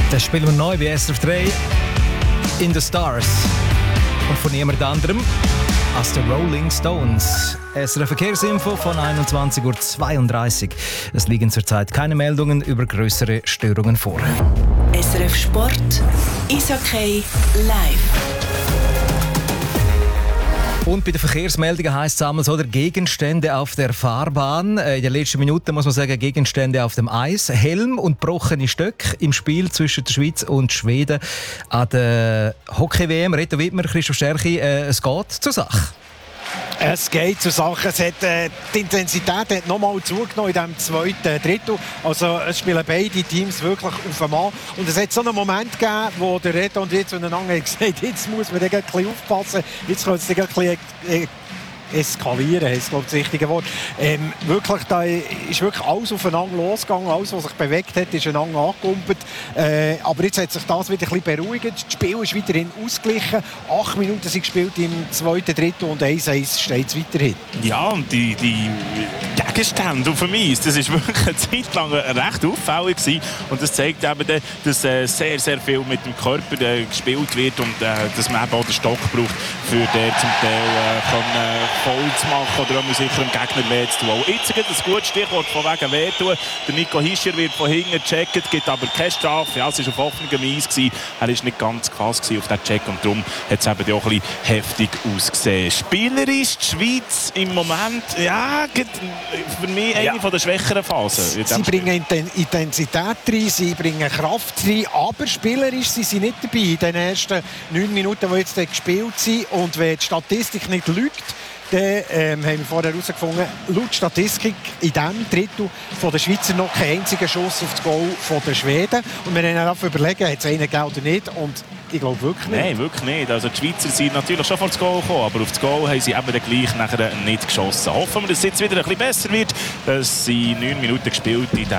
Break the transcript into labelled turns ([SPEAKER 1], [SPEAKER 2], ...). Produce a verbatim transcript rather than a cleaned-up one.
[SPEAKER 1] Das spielen wir neu bei S R F drei in the Stars. Und von niemand anderem als den Rolling Stones. S R F Verkehrsinfo von einundzwanzig Uhr zweiunddreißig. Es liegen zurzeit keine Meldungen über größere Störungen vor.
[SPEAKER 2] S R F Sport, Eishockey live.
[SPEAKER 1] Und bei den Verkehrsmeldungen heisst es einmal so, der Gegenstände auf der Fahrbahn. In den letzten Minuten muss man sagen, Gegenstände auf dem Eis. Helm und gebrochene Stöcke im Spiel zwischen der Schweiz und Schweden an der Hockey-W M. Reto Wittmer, Christoph Stärchi, äh, es geht zur Sache.
[SPEAKER 3] Es geht zur Sache. Es hat, äh, die Intensität hat nochmal zugenommen in diesem zweiten Drittel. Also es spielen beide Teams wirklich auf den Mann. Und es hat so einen Moment gegeben, wo der Reto und ich zueinander gesagt haben, jetzt muss man ein bisschen aufpassen, jetzt könnte es ein bisschen äh, eskalieren, ist glaube ich das richtige Wort. Ähm, wirklich, da ist wirklich alles aufeinander losgegangen, alles, was sich bewegt hat, ist einander angekumpelt. Äh, aber jetzt hat sich das wieder ein bisschen beruhigt. Das Spiel ist weiterhin ausgeglichen. Acht Minuten sind gespielt im zweiten Drittel und eins eins steht es weiterhin.
[SPEAKER 4] Ja, und die, die Gegenstände auf dem Eis, das ist wirklich eine Zeit lang recht auffällig gewesen. Und das zeigt eben, dass äh, sehr, sehr viel mit dem Körper äh, gespielt wird und äh, dass man eben auch den Stock braucht, für den zum Teil äh, kann, äh, voll zu machen oder auch sicher dem Gegner weh zu tun. Auch jetzt gibt es ein gutes Stichwort von wegen wehtun. Der Nico Hischier wird von hinten gecheckt, gibt aber keine Strafe. Ja, es war auf offenem Eis. Er war nicht ganz krass auf diesen Check und darum hat es eben auch ein bisschen heftig ausgesehen. Spielerisch die Schweiz im Moment, ja, für mich eine ja. der schwächeren Phasen.
[SPEAKER 3] Sie bringen Intensität rein, sie bringen Kraft rein, aber spielerisch sind sie nicht dabei in den ersten neun Minuten, die jetzt gespielt sind. Und wenn die Statistik nicht lügt, dann ähm, haben wir vorher herausgefunden, laut Statistik in diesem Drittel von der Schweizer noch keinen einzigen Schuss auf das Goal von der Schweden. Und wir haben dann überlegen, hat es einen gegeben oder nicht. Und ich glaube wirklich nicht.
[SPEAKER 4] Nein, wirklich nicht. Also die Schweizer sind natürlich schon vor das Goal gekommen, aber auf das Goal haben sie eben dann gleich nachher nicht geschossen. Hoffen wir, dass es jetzt wieder ein bisschen besser wird. Es sind neun Minuten gespielt in